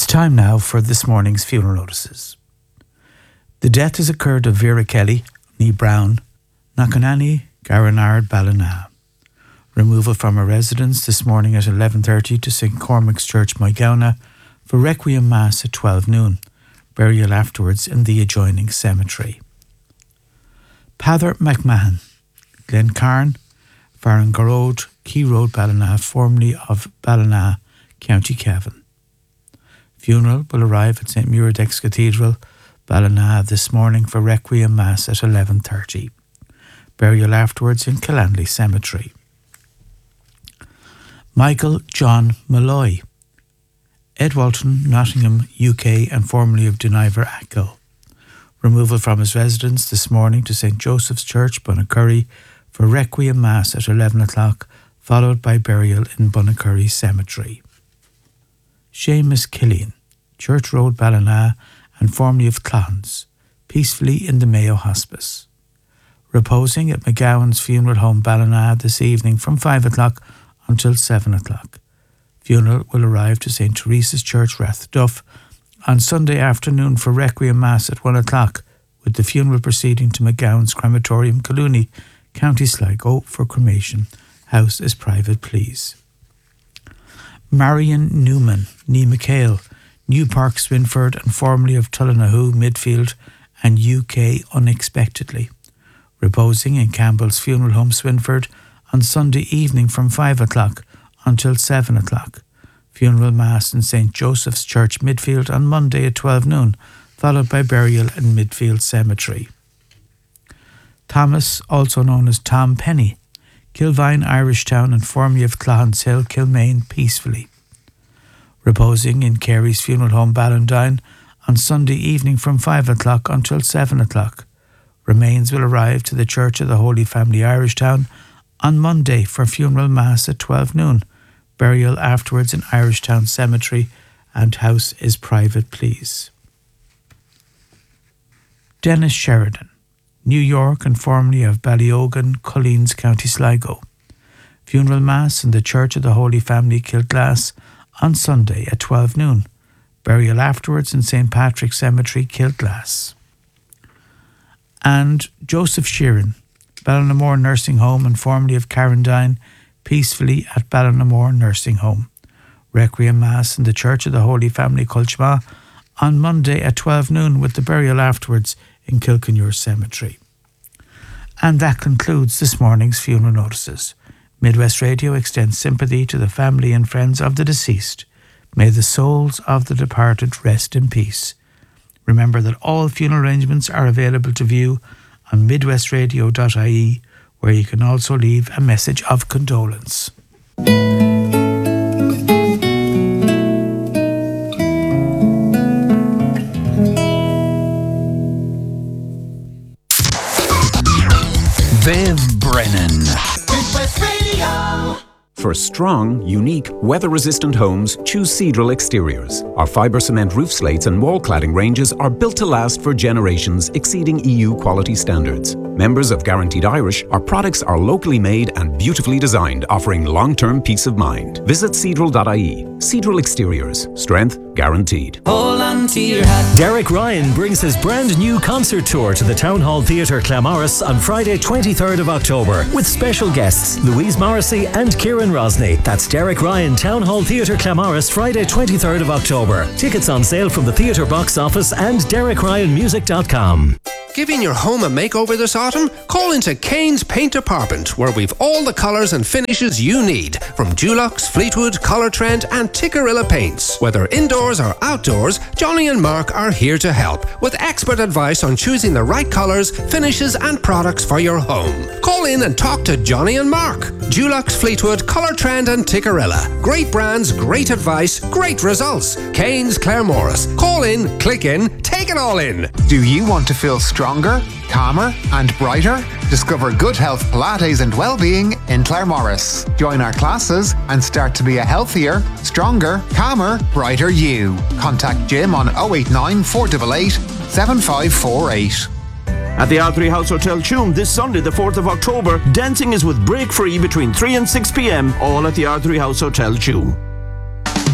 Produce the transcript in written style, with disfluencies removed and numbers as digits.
It's time now for this morning's funeral notices. The death has occurred of Vera Kelly, Nee Brown, Nakanani, Garanard, Ballina. Removal from her residence this morning at 11:30 to St Cormac's Church, Moygownagh, for Requiem Mass at 12 noon. Burial afterwards in the adjoining cemetery. Pather McMahon, Glencarn, Farrangarode, Key Road, Ballina, formerly of Ballina, County Cavan. Funeral will arrive at St Muiredax Cathedral, Ballina, this morning for Requiem Mass at 11:30. Burial afterwards in Killanley Cemetery. Michael John Malloy, Edwalton, Nottingham, UK, and formerly of Duniver Achill. Removal from his residence this morning to St Joseph's Church, Bunnacurry, for Requiem Mass at 11 o'clock, followed by burial in Bunnacurry Cemetery. Seamus Killian, Church Road, Ballina, and formerly of Clons, peacefully in the Mayo Hospice. Reposing at McGowan's Funeral Home, Ballina, this evening from 5 o'clock until 7 o'clock. Funeral will arrive to St Teresa's Church, Rathduff, on Sunday afternoon for Requiem Mass at 1 o'clock, with the funeral proceeding to McGowan's Crematorium, Collooney, County Sligo, for cremation. House is private, please. Marion Newman, Nee McHale, New Park, Swinford, and formerly of Tullinahoe, Midfield, and UK, unexpectedly. Reposing in Campbell's Funeral Home, Swinford, on Sunday evening from 5 o'clock until 7 o'clock. Funeral Mass in St Joseph's Church, Midfield, on Monday at 12 noon, followed by burial in Midfield Cemetery. Thomas, also known as Tom Penny, Kilvine, Irishtown, and formerly of Clohans Hill, Kilmaine, peacefully. Reposing in Carey's Funeral Home, Ballandine, on Sunday evening from 5 o'clock until 7 o'clock. Remains will arrive to the Church of the Holy Family, Irishtown, on Monday for funeral mass at 12 noon. Burial afterwards in Irishtown Cemetery, and house is private, please. Dennis Sheridan, New York, and formerly of Ballyogan, Colleen's, County Sligo. Funeral Mass in the Church of the Holy Family, Kilglass, on Sunday at 12 noon. Burial afterwards in St Patrick's Cemetery, Kilglass. And Joseph Sheeran, Ballinamore Nursing Home, and formerly of Carrandine, peacefully at Ballinamore Nursing Home. Requiem Mass in the Church of the Holy Family, Culchma, on Monday at 12 noon, with the burial afterwards in Kilkenure Cemetery. And that concludes this morning's funeral notices. Midwest Radio extends sympathy to the family and friends of the deceased. May the souls of the departed rest in peace. Remember that all funeral arrangements are available to view on midwestradio.ie, where you can also leave a message of condolence. Viv Brennan. Midwest Radio. For strong, unique, weather-resistant homes, choose Cedral Exteriors. Our fibre cement roof slates and wall cladding ranges are built to last for generations, exceeding EU quality standards. Members of Guaranteed Irish, our products are locally made and beautifully designed, offering long-term peace of mind. Visit Cedral.ie. Cedral Exteriors. Strength guaranteed. Hold on to your hat. Derek Ryan brings his brand new concert tour to the Town Hall Theatre, Claremorris, on Friday 23rd of October, with special guests Louise Morrissey and Kieran Rosney. That's Derek Ryan, Town Hall Theatre, Claremorris, Friday 23rd of October. Tickets on sale from the theatre box office and DerekRyanMusic.com. Giving your home a makeover this autumn? Call into Kane's Paint Department, where we've all the colours and finishes you need, from Dulux, Fleetwood, Colour Trend and Tikkurila paints. Whether indoors or outdoors, Johnny and Mark are here to help, with expert advice on choosing the right colours, finishes and products for your home. Call in and talk to Johnny and Mark. Dulux, Fleetwood, Colour Trend and Tikkurila. Great brands, great advice, great results. Kane's Claremorris. Call in, click in, take it all in. Do you want to feel stronger, calmer and brighter? Discover Good Health Pilates and Wellbeing in Claremorris. Join our classes and start to be a healthier, stronger, calmer, brighter you. Contact Jim on 089 488 7548. At the R3 House Hotel Tuam this Sunday, the 4th of October, dancing is with break free between 3 and 6 p.m, all at the R3 House Hotel Tuam.